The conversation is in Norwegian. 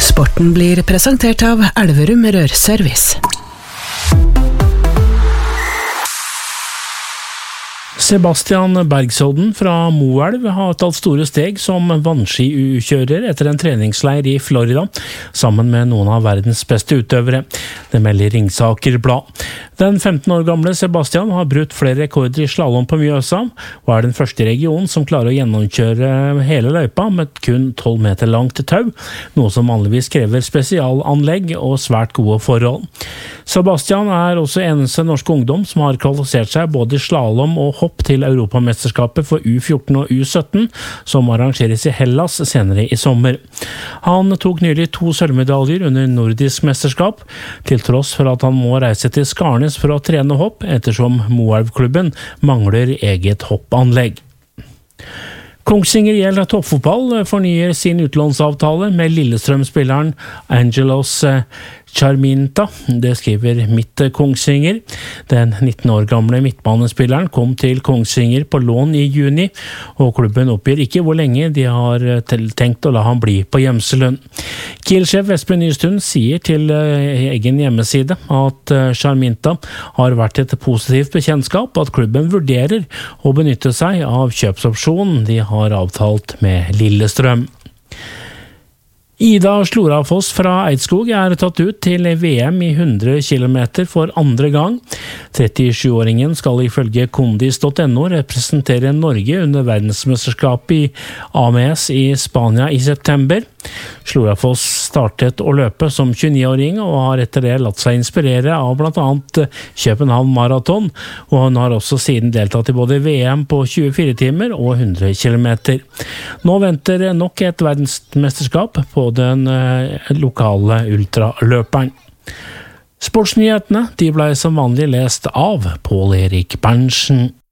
Sporten blir presentert av Elverum Rørservice. Sebastian Bergsodden fra Moelv har tatt store steg som vannski-kjører etter en treningsleir i Florida, sammen med noen av verdens beste utøvere. Det melder Ringsaker Blad. Den 15 år gamle Sebastian har brutt flere rekorder i slalom på Mjøsa, og er den første i regionen som klarer å gjennomkjøre hele løypa med kun 12 meter langt tau, noe som vanligvis krever spesialanlegg og svært gode forhold. Sebastian er også eneste norske ungdom som har kvalifisert seg både i slalom og hopp til Europamesterskapet for U14 og U17, som arrangeres i Hellas senere i sommer. Han tok nylig 2 sølvmedaljer under nordisk mesterskap, til tross for at han må reise til Skarnes for å trene hopp, ettersom Moelv-klubben mangler eget hoppanlegg. Kongsvinger IL toppfotball fornyer sin utlånsavtale med Lillestrøm-spilleren Angelos Charminta. Det skriver Midt Kongsvinger. Den 19 år gamle midtbanespilleren kom til Kongsvinger på lån i juni, og klubben oppgir ikke hvor lenge de har tenkt å la han bli på hjemselønn. Kiel-sjef Espen Nystuen sier til egen hjemmeside at Charminta har vært et positivt bekjentskap, at klubben vurderer å benytte seg av kjøpsopsjonen de har avtalt med Lillestrøm. Ida Slorafoss fra Eidskog er tatt ut til VM i 100 km for andre gang. 37-åringen skal ifølge kondis.no representere Norge under verdensmesterskapet i AMS i Spania i september. Slorafoss startet å løpe som 29-åring og har etter det latt seg inspirere av blant annet København Marathon, og hun har også siden deltatt i både VM på 24 timer og 100 km. Nå venter nok et verdensmesterskap på den lokale ultraløperen. Sportsnyhetene de ble som vanlig lest av Pål Erik Berntsen.